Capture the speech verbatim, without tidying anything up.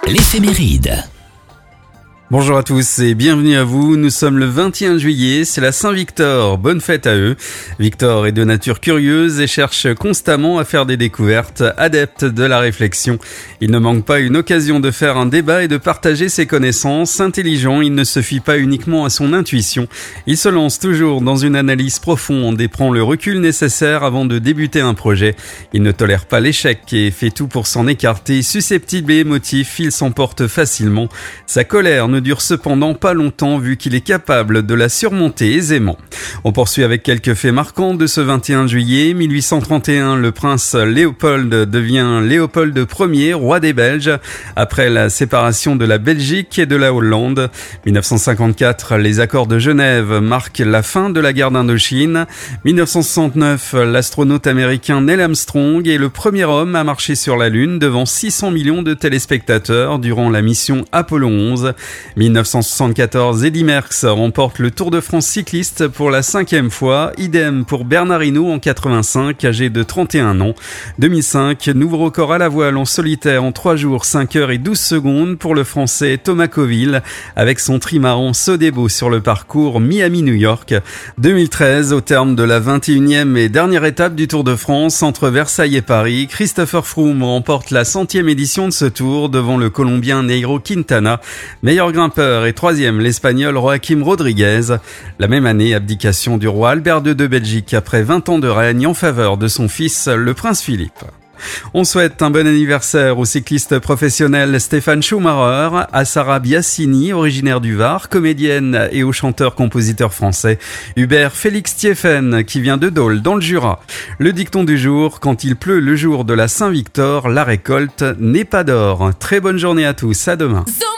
L'éphéméride. Bonjour à tous et bienvenue à vous, nous sommes le vingt et un juillet, c'est la Saint-Victor, bonne fête à eux. Victor est de nature curieuse et cherche constamment à faire des découvertes, adepte de la réflexion. Il ne manque pas une occasion de faire un débat et de partager ses connaissances. Intelligent, il ne se fie pas uniquement à son intuition. Il se lance toujours dans une analyse profonde et prend le recul nécessaire avant de débuter un projet. Il ne tolère pas l'échec et fait tout pour s'en écarter. Susceptible et émotif, il s'emporte facilement. Sa colère ne dure cependant pas longtemps vu qu'il est capable de la surmonter aisément. On poursuit avec quelques faits marquants de ce vingt et un juillet. mille huit cent trente et un, le prince Léopold devient Léopold Ier, roi des Belges, après la séparation de la Belgique et de la Hollande. mille neuf cent cinquante-quatre, les accords de Genève marquent la fin de la guerre d'Indochine. mille neuf cent soixante-neuf, l'astronaute américain Neil Armstrong est le premier homme à marcher sur la Lune devant six cents millions de téléspectateurs durant la mission Apollo onze. mille neuf cent soixante-quatorze, Eddy Merckx remporte le Tour de France cycliste pour la cinquième fois, idem pour Bernard Hinault en quatre-vingt-cinq, âgé de trente et un ans. deux mille cinq, nouveau record à la voile en solitaire en trois jours, cinq heures et douze secondes pour le français Thomas Coville avec son trimaran Sodebo sur le parcours Miami-New York. deux mille treize, au terme de la vingt et unième et dernière étape du Tour de France entre Versailles et Paris, Christopher Froome remporte la centième édition de ce tour devant le Colombien Nairo Quintana. Meilleur grimpeur et troisième, l'Espagnol Joaquim Rodriguez. La même année, abdication du roi Albert deux de Belgique après vingt ans de règne en faveur de son fils, le prince Philippe. On souhaite un bon anniversaire au cycliste professionnel Stéphane Schumacher, à Sarah Biassini, originaire du Var, comédienne et au chanteur-compositeur français, Hubert Félix Thieffen, qui vient de Dole, dans le Jura. Le dicton du jour, quand il pleut le jour de la Saint-Victor, la récolte n'est pas d'or. Très bonne journée à tous, à demain.